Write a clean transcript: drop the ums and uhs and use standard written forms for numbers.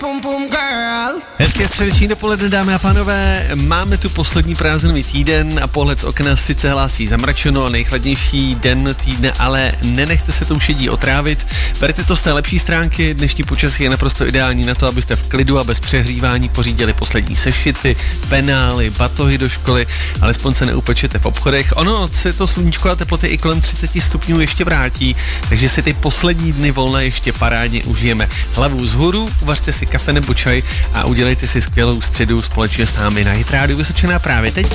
Hezké středeční dopoledne, dámy a pánové. Máme tu poslední prázdninový týden a pohled z okna sice hlásí zamračeno, nejchladnější den týdne, ale nenechte se tou šedí otrávit. Berte to z té lepší stránky, dnešní počasí je naprosto ideální na to, abyste v klidu a bez přehřívání pořídili poslední sešity, penály, batohy do školy, alespoň se neupečete v obchodech. Ono se to sluníčko a teploty i kolem 30 stupňů ještě vrátí, takže si ty poslední dny volna ještě parádně užijeme. Hlavu vzhůru, uvařte si kafe nebo čaj a udělejte si skvělou středu společně s námi na Hit Radio Vysočená právě teď.